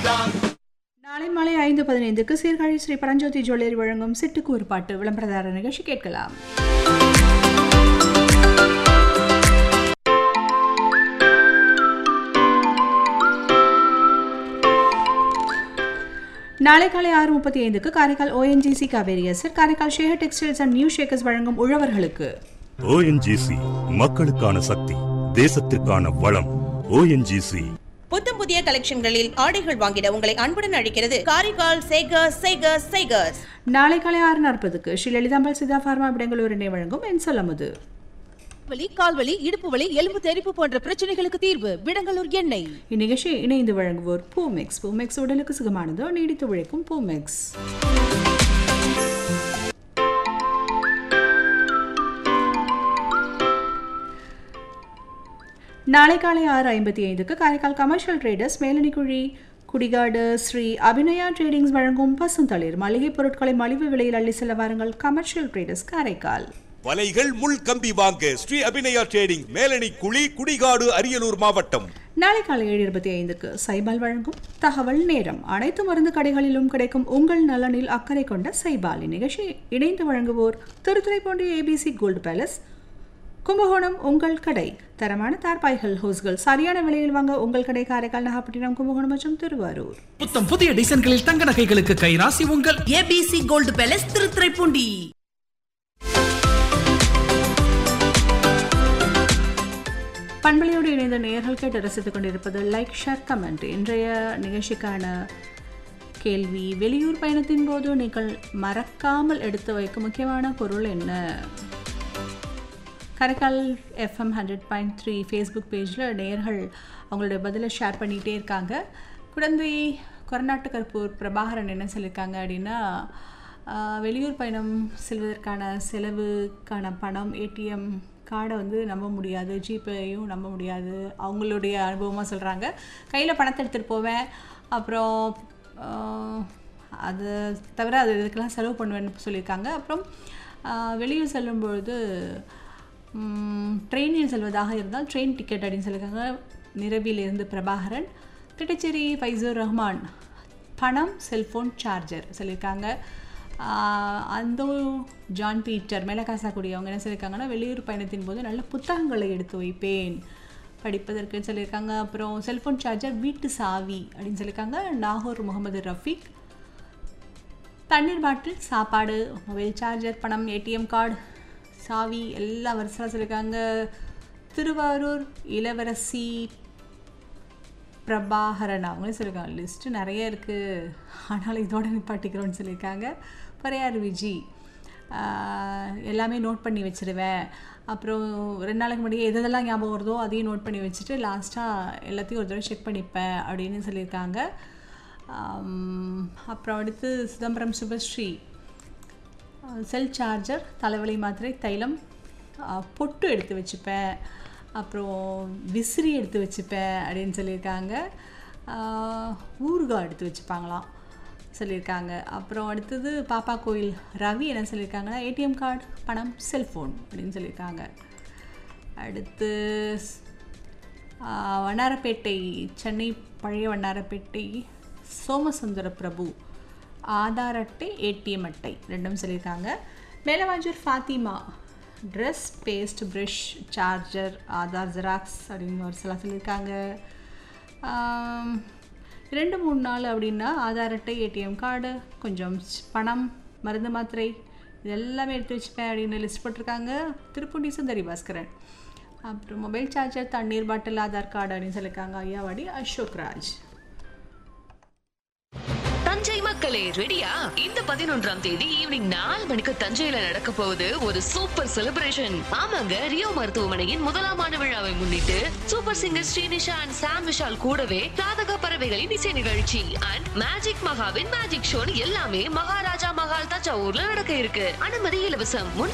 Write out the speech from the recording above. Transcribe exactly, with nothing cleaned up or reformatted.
நாளை மாலை ஐந்து பதினைந்துக்கு சீர்காழி ஸ்ரீ பரஞ்சோதி ஜுவல்லரி வழங்கும் சிட்டுக்கு ஒரு பாட்டு விளம்பரதார நிகழ்ச்சி கேட்கலாம். நாளை காலை ஆறு முப்பத்தி ஐந்துக்கு Karaikal ONGC Kaveri எஸ்எர் Karaikal Shekar textiles and new Shakers வழங்கும் உழவர்களுக்கு. ஓஎன்ஜிசி மக்களுக்கான சக்தி, தேசத்திற்கான வளம். ஓஎன்ஜிசி புத்தம் புதிய கலெக்ஷன்களில் ஆடைகள் வாங்கிட உங்களை அன்புடன் அழைக்கிறது காரைக்கால் சேகர்ஸ் சேகர்ஸ் சேகர்ஸ். நாளை காலை ஆறு நாற்பதுக்கு ஸ்ரீ லலிதாம்பாள் சித்தா பார்மா விடங்களூர் எண்ணெய் வழங்கும் என் சொல்லமுது. வலி, கால்வலி, இடுப்பு வலி, எலும்பு தெறிப்பு போன்ற பிரச்சனைகளுக்கு தீர்வு விடங்களூர் எண்ணெய். இந்நிகழ்ச்சி இணைந்து வழங்குவோர் பூமெக்ஸ். பூமெக்ஸ் உடலுக்கு சுகமானது, நீடித்து உழைக்கும் பூமெக்ஸ். நாளை காலை ஆறு ஐம்பத்தி ஐந்துக்கு Karaikal commercial traders Melanikuzhi Kudikadu Sri Abhinaya tradings வழங்கும் பசுந்தளிர் மளிகை பொருட்களை மலிவு விலையில் அள்ளி செல்ல வாருங்கள். Commercial traders Karaikal. வலைகள் முள் கம்பி வாங்க ஸ்ரீ அபிநயா ட்ரேடிங், மேலணி குழி குடிகாடு அரியலூர் மாவட்டம். நாளை காலை ஏழு இருபத்தி ஐந்துக்கு சைபால் வழங்கும் தகவல் நேரம். அனைத்து மருந்து கடைகளிலும் கிடைக்கும் உங்கள் நலனில் அக்கறை கொண்ட சைபால். நிகழ்ச்சி இணைந்து வழங்குவோர் Thiruthuraipoondi ABC gold palace, Kumbakonam உங்கள் கடை. தரமான தார்பாய்கள், ஹோஸ்கள் சரியான விலையில் வாங்க உங்கள் கடை காரைக்கால், நாகப்பட்டினம், கும்பகோணம் மற்றும் திருவாரூர். புத்தம் புதிய டிசைன்களில் தங்க நகைகளுக்கு கைராசி உங்கள் ஏபிசி கோல்டு பேலஸ் திருத்துறைப்பூண்டி. பண்பலையோடு இணைந்த நேயர்கள் கேட்டு ரசித்துக் கொண்டிருப்பது லைக் ஷேர் கமெண்ட். இன்றைய நிகழ்ச்சிக்கான கேள்வி, வெளியூர் பயணத்தின் போது நீங்கள் மறக்காமல் எடுத்து வைக்கும் முக்கியமான பொருள் என்ன? Karaikal FM hundred point three Facebook பேஜில் நேயர்கள் அவங்களுடைய பதிலை ஷேர் பண்ணிகிட்டே இருக்காங்க. குழந்தை கொரநாட்டு கற்பூர் பிரபாகரன் என்ன சொல்லியிருக்காங்க அப்படின்னா, வெளியூர் பயணம் செல்வதற்கான செலவுக்கான பணம், ஏடிஎம் கார்டை வந்து நம்ப முடியாது, ஜிபேயும் நம்ப முடியாது. அவங்களுடைய அனுபவமாக சொல்கிறாங்க. கையில் பணத்தை எடுத்துகிட்டு போவேன், அப்புறம் அது தவிர அது இதுக்கெல்லாம் செலவு பண்ணுவேன்னு சொல்லியிருக்காங்க. அப்புறம் வெளியூர் செல்லும்பொழுது ட்ரெயினில் செல்வதாக இருந்தால் ட்ரெயின் டிக்கெட் அப்படின்னு சொல்லியிருக்காங்க. நிரவிலிருந்து பிரபாகரன். திட்டச்சேரி ஃபைசூர் ரஹ்மான் பணம், செல்ஃபோன், சார்ஜர் சொல்லியிருக்காங்க. அந்த ஜான் பீட்டர் மேலக்காசாக்குடி அவங்க என்ன சொல்லியிருக்காங்கன்னா, வெளியூர் பயணத்தின் போது நல்ல புத்தகங்களை எடுத்து வைப்பேன் படிப்பதற்கு சொல்லியிருக்காங்க. அப்புறம் செல்ஃபோன், சார்ஜர், வீட்டு சாவி அப்படின்னு சொல்லியிருக்காங்க. நாகூர் முகமது ரஃபீக். தண்ணீர் பாட்டில், சாப்பாடு, மொபைல் சார்ஜர், பணம், ஏடிஎம் கார்டு, சாவி எல்லாம் வரிசையாக சொல்லியிருக்காங்க. திருவாரூர் இளவரசி பிரபாகரன் அவங்களே சொல்லியிருக்காங்க. லிஸ்ட்டு நிறைய இருக்குது, ஆனாலும் இதோட நிப்பாட்டிக்கிறோன்னு சொல்லியிருக்காங்க. பரையாறு விஜி எல்லாமே நோட் பண்ணி வச்சுருவேன். அப்புறம் ரெண்டு நாளைக்கு முன்னாடியே எது எதெல்லாம் ஞாபகம் வருதோ அதையும் நோட் பண்ணி வச்சுட்டு லாஸ்ட்டாக எல்லாத்தையும் ஒரு தடவை செக் பண்ணிப்பேன் அப்படின்னு சொல்லியிருக்காங்க. அப்புறம் அடுத்து சிதம்பரம் சுபஸ்ரீ செல் சார்ஜர், தலைவலி மாத்திரை, தைலம், பொட்டு எடுத்து வச்சுப்பேன், அப்புறம் விசிறி எடுத்து வச்சுப்பேன் அப்படின்னு சொல்லியிருக்காங்க. ஊறுகாய் எடுத்து வச்சுப்பாங்களாம் சொல்லியிருக்காங்க. அப்புறம் அடுத்தது பாப்பா கோயில் ரவி என்ன சொல்லியிருக்காங்கன்னா, ஏடிஎம் கார்டு, பணம், செல்ஃபோன் அப்படின்னு சொல்லியிருக்காங்க. அடுத்து வண்ணாரப்பேட்டை, சென்னை பழைய வண்ணாரப்பேட்டை சோமசுந்தர பிரபு ஆதார் அட்டை, ஏடிஎம் அட்டை ரெண்டும் சொல்லியிருக்காங்க. Melavanjur Fathima dress, paste, brush, charger, Aadhaar xerox அப்படின்னு ஒரு சில சொல்லியிருக்காங்க. ரெண்டு மூணு நாள் அப்படின்னா ஆதார் அட்டை, ஏடிஎம் கார்டு, கொஞ்சம் பணம், மருந்து மாத்திரை இது எல்லாமே எடுத்து வச்சுப்பேன் அப்படின்னு லிஸ்ட் போட்டிருக்காங்க. திருப்பூண்டி சுந்தரி பாஸ்கரன். அப்புறம் மொபைல் சார்ஜர், தண்ணீர் பாட்டில், ஆதார் கார்டு அப்படின்னு சொல்லியிருக்காங்க. ஐயாவாடி அசோக் ராஜ். தஞ்சை மக்களே ரெடியா? இந்த பதினொன்றாம் தேதி ஈவினிங் நாலு மணிக்கு தஞ்சையில நடக்க போகுது ஒரு சூப்பர் செலிப்ரேஷன். ஆமாங்க, ரியோ மருத்துவமனையின் முதலாம் ஆண்டு விழாவை முன்னிட்டு சூப்பர் சிங்கர் ஸ்ரீனிஷா அண்ட் சாம் விஷால் கூடவே ராதக பறவைகளின் இசை நிகழ்ச்சி அண்ட் மேஜிக் மகாவின் மேஜிக் ஷோ எல்லாமே மகாராஜா மகால் தஞ்சாவூர்ல நடக்க இருக்கு. அனுமதி இலவசம்.